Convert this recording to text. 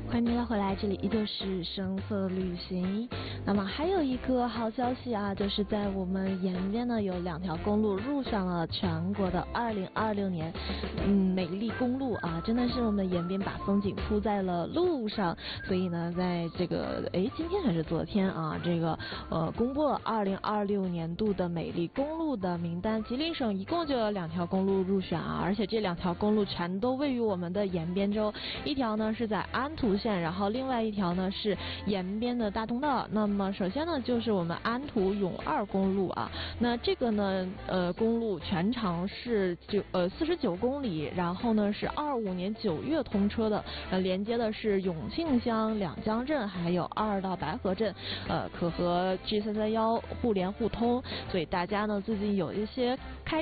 欢迎您回来，这里依旧是声色旅行。那么还有一个好消息啊，就是在我们延边呢有2条公路入选了全国的2026年美丽公路啊，真的是我们延边把风景铺在了路上。所以呢，在这个今天还是昨天啊，这个公布了2026年度的美丽公路的名单。吉林省一共就有2条公路入选啊，而且这2条公路全都位于我们的延边州，一条呢是在安图县，然后另外一条呢是延边的大通道。那么首先呢就是我们安图永2公路啊，那这个呢公路全长是49公里，然后呢是25年9月通车的，连接的是永庆乡、两江镇还有2到白河镇，可和 G331互联互通，所以大家呢最近有一些开